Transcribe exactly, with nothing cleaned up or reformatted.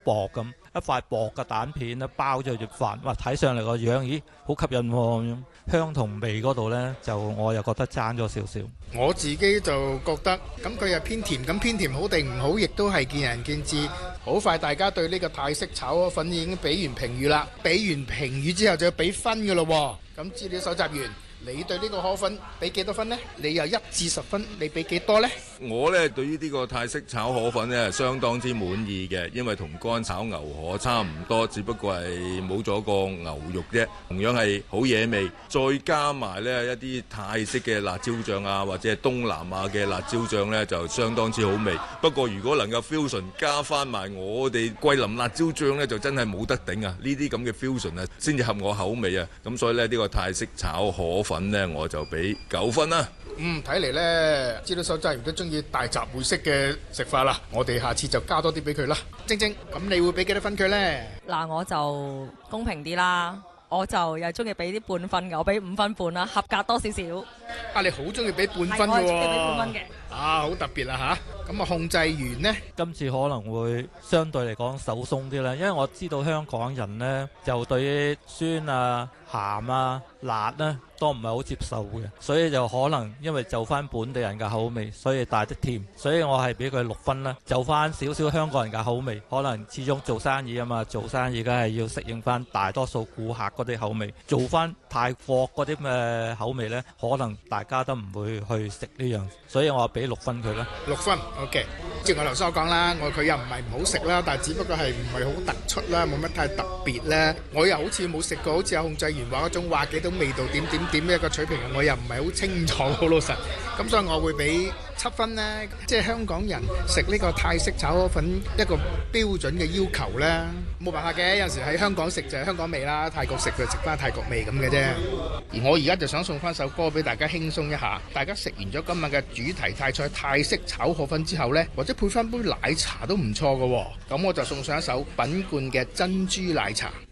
薄咁，一塊薄嘅蛋片咧包咗碟飯，哇！睇上嚟個樣，咦，好吸引喎！香同味嗰度呢，就我又覺得爭咗少少。 我自己就覺得，咁佢又偏甜，咁偏甜好定唔好，亦都係見仁見智。好快大家對呢個泰式炒河粉已經俾完評語啦，俾完評語之後就要俾分㗎咯。咁資料搜集完，你對呢個河粉俾幾多分呢？你又一至十分，你俾幾多呢？ 我呢對於呢個泰式炒河粉呢係相當之滿意嘅，因為同乾炒牛河差唔多，只不過係冇咗個牛肉啫，同樣係好惹味。再加埋呢一啲泰式嘅辣椒醬啊，或者係東南亞嘅辣椒醬呢，就相當之好味。不過如果能夠 fusion 加翻埋我哋桂林辣椒醬呢，就真係冇得頂啊！呢啲咁嘅 fusion 啊，先至合我口味啊！咁所以呢，呢個泰式炒河粉呢，我就俾九分啦。 嗯，睇嚟呢，資料搜集員都中意大集會式嘅食法啦。我哋下次就加多啲俾佢啦。晶晶，咁你會俾幾多分佢呢？ 嗱，我就公平啲啦，我就又中意俾啲半分嘅，我俾五分半啦，合格多少少。 啊，你好中意俾半分嘅喎？ 係，我係中意俾半分嘅。 啊，好特別啦嚇！咁啊，控制員呢， 今次可能會相對嚟講手鬆啲啦，因為我知道香港人呢，就對於酸啊、鹹啊、辣呢都唔係好接受嘅，所以就可能因為就翻本地人嘅口味，所以帶得甜，所以我係俾佢六分啦。就翻少少香港人嘅口味，可能始終做生意啊嘛，做生意梗係要適應翻大多數顧客嗰啲口味，做翻泰國嗰啲嘅口味呢，可能大家都唔會去食呢樣，所以我俾六分佢啦。 六分 OK。正如我頭先所講啦，我佢又唔係唔好食啦，但係只不過係唔係好突出啦，冇乜太特別咧。我又好似冇食過，好似有控制員話嗰種話幾種味道點點點呢一個水平，我又唔係好清楚，好老實。咁所以我會俾七分呢，即係香港人食呢個泰式炒河粉一個標準嘅要求咧，冇辦法嘅。有時喺香港食就係香港味啦，泰國食就食翻泰國味咁嘅啫。而我而家就想送翻首歌俾大家輕鬆一下，大家食完咗今晚嘅主題泰菜泰式炒河粉之後呢，或者配翻杯奶茶都唔錯㗎喎。咁我就送上一首品冠嘅珍珠奶茶。